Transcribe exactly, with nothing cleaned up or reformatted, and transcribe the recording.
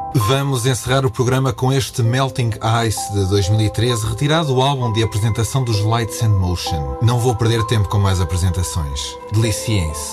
Vamos encerrar o programa com este Melting Ice de dois mil e treze, retirado do álbum de apresentação dos Lights and Motion. Não vou perder tempo com mais apresentações. Deliciem-se.